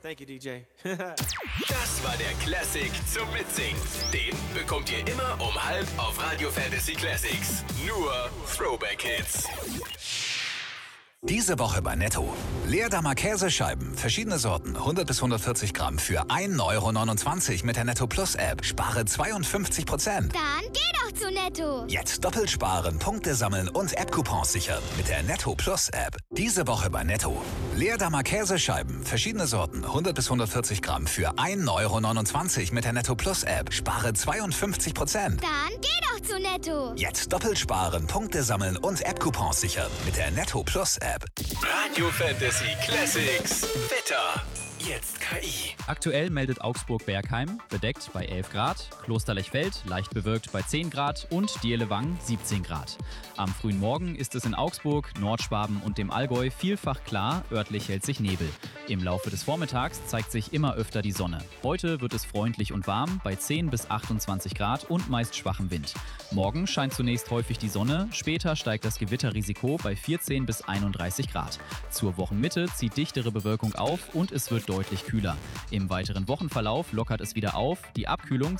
Thank you, DJ. Das war der Classic zum Mitsingen. Den bekommt ihr immer um 12 auf Radio Fantasy Classics. Nur Throwback Hits. Diese Woche bei Netto. Leerdammer Käsescheiben, verschiedene Sorten, 100 bis 140 Gramm für 1,29 € mit der Netto Plus App. Spare 52%. Dann geh doch zu Netto. Jetzt doppelt sparen, Punkte sammeln und App-Coupons sichern mit der Netto Plus App. Diese Woche bei Netto. Leerdammer Käsescheiben, verschiedene Sorten, 100 bis 140 Gramm für 1,29 € mit der Netto Plus App. Spare 52%. Dann geh doch zu Netto. Jetzt doppelt sparen, Punkte sammeln und App-Coupons sichern mit der Netto Plus App. Radio Fantasy Classics. Wetter. Jetzt KI. Aktuell meldet Augsburg-Bergheim bedeckt bei 11 Grad, Klosterlechfeld leicht bewölkt bei 10 Grad und Diehlewang 17 Grad. Am frühen Morgen ist es in Augsburg, Nordschwaben und dem Allgäu vielfach klar, örtlich hält sich Nebel. Im Laufe des Vormittags zeigt sich immer öfter die Sonne. Heute wird es freundlich und warm bei 10 bis 28 Grad und meist schwachem Wind. Morgen scheint zunächst häufig die Sonne, später steigt das Gewitterrisiko bei 14 bis 31 Grad. Zur Wochenmitte zieht dichtere Bewölkung auf und es wird deutlich kühler. Im weiteren Wochenverlauf lockert es wieder auf, die Abkühlung